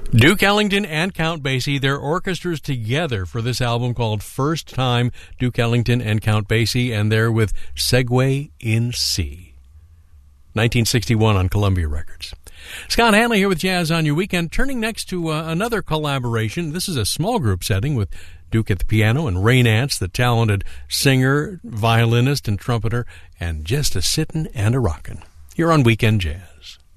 Duke Ellington and Count Basie, their orchestras together for this album called First Time, Duke Ellington and Count Basie, and they're with Segue in C. 1961 on Columbia Records. Scott Hanley here with Jazz on Your Weekend, turning next to another collaboration. This is a small group setting with Duke at the piano and Ray Nance, the talented singer, violinist, and trumpeter, and just a sittin' and a rockin'. Here on Weekend Jazz.